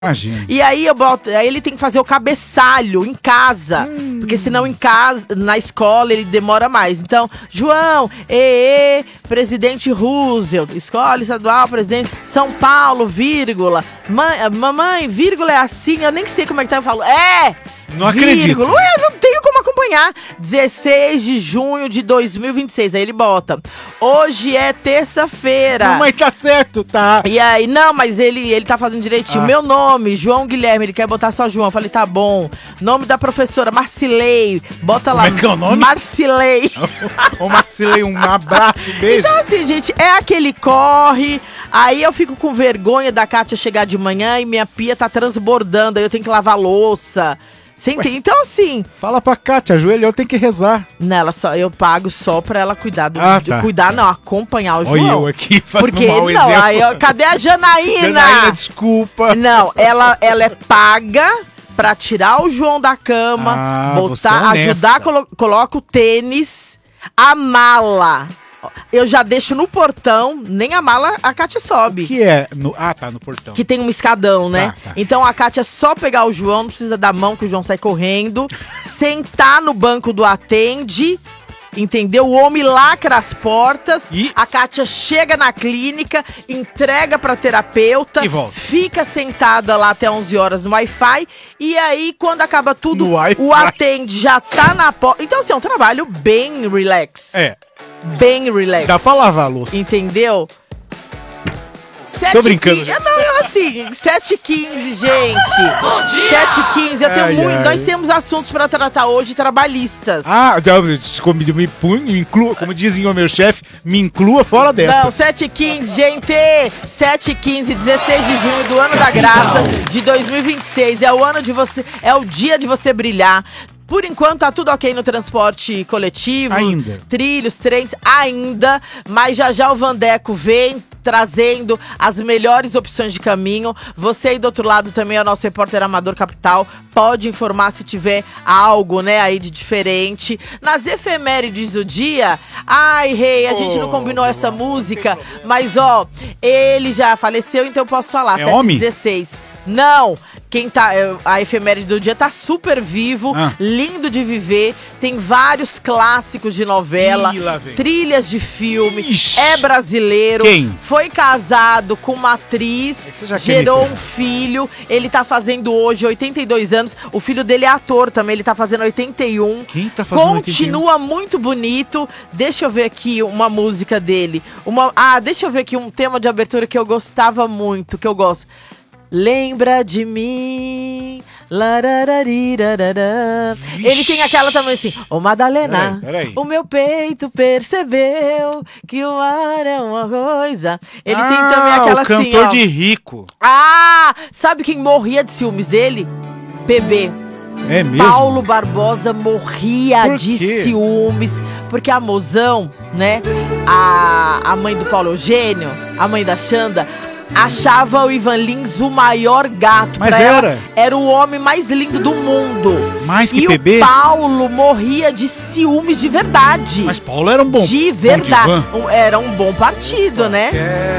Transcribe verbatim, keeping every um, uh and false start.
Imagina. E aí eu boto, aí ele tem que fazer o cabeçalho em casa, hum. porque senão em casa, na escola ele demora mais. Então, João, e presidente Roosevelt, escola estadual, presidente São Paulo, vírgula, mãe, mamãe, vírgula é assim, eu nem sei como é que tá, eu falo, é! Não acredito. Vírgula. Ué, não tenho como acompanhar. dezesseis de junho de dois mil e vinte e seis. Aí ele bota. Hoje é terça-feira. Mas tá certo, tá. E aí, não, mas ele, ele tá fazendo direitinho. Ah. Meu nome, João Guilherme. Ele quer botar só João. Eu falei, tá bom. Nome da professora, Marcilei. Bota lá. Como é que é o nome? Marcilei. Ô, Marcilei, um abraço, um beijo. Então, assim, gente, é aquele corre. Aí eu fico com vergonha da Kátia chegar de manhã e minha pia tá transbordando. Aí eu tenho que lavar louça. Você entende? Então, assim... Fala pra Kátia, ajoelhou, tem que rezar. Nela só, eu pago só pra ela cuidar do... Ah, do tá. Cuidar não, acompanhar o João. Olha eu aqui fazendo Porque, mau não, exemplo. aí, eu- cadê a Janaína? Janaína, desculpa. Não, ela, ela é paga pra tirar o João da cama, Ah, você é botar, honesta. ajudar, colo, coloca o tênis, a mala. Eu já deixo no portão, nem a mala a Kátia sobe. O que é? No... Ah, tá, no portão. Que tem um escadão, né? Tá, tá. Então a Kátia é só pegar o João, não precisa dar mão que o João sai correndo, sentar no banco do atende, entendeu? O homem lacra as portas, E? a Kátia chega na clínica, entrega pra terapeuta, E volta. fica sentada lá até onze horas no Wi-Fi, e aí quando acaba tudo, No Wi-Fi. o atende já tá na porta. Então assim, é um trabalho bem relax. É, Bem relax. dá pra lavar a louça. Entendeu? Tô brincando, quinze, gente. não, eu assim, sete e quinze, gente. sete e quinze, eu tenho Ai, muito. ai. Nós temos assuntos pra tratar hoje trabalhistas. Ah, como me, me, me inclua, como dizem o meu chefe, me inclua fora dessa. Não, sete e quinze, gente! sete e quinze, dezesseis de junho do ano da graça de dois mil e vinte e seis. É o ano de você, é o dia de você brilhar. Por enquanto tá tudo ok no transporte coletivo. Ainda. Trilhos, trens, ainda. Mas já já o Vandeco vem trazendo as melhores opções de caminho. Você aí do outro lado também é o nosso repórter Amador Capital. Pode informar se tiver algo, né, aí de diferente. Nas efemérides do dia, ai, rei, a gente não combinou essa música, mas ó, ele já faleceu, então eu posso falar. É homem? dezesseis. Não, quem tá, é, a efeméride do dia tá super vivo, Ah. lindo de viver, tem vários clássicos de novela, Ih, lá vem. trilhas de filme, Ixi. é brasileiro, Quem? foi casado com uma atriz, Esse já quer gerou me um ferrar. filho, ele tá fazendo hoje oitenta e dois anos, o filho dele é ator também, ele tá fazendo oitenta e um. Quem tá fazendo oitenta e um? Continua muito bonito. Deixa eu ver aqui uma música dele. Uma, ah, deixa eu ver aqui um tema de abertura que eu gostava muito, que eu gosto. Lembra de mim. Larararirararã. Ele tem aquela também assim. Ô Madalena, Peraí, peraí. o meu peito percebeu que o ar é uma coisa. Ele tem também aquela o cantor assim, ó. de rico. Ah, sabe quem morria de ciúmes dele? P B. É mesmo? Paulo Barbosa morria Por de quê? ciúmes, porque a Mozão, né, a, a mãe do Paulo Eugênio, a mãe da Xanda, achava o Ivan Lins o maior gato. Mas Pra ela, era. era o homem mais lindo do mundo. Mais que e P B? o Paulo morria de ciúmes de verdade. Mas Paulo era um bom de bom verdade. divã. Um- era um bom partido, né?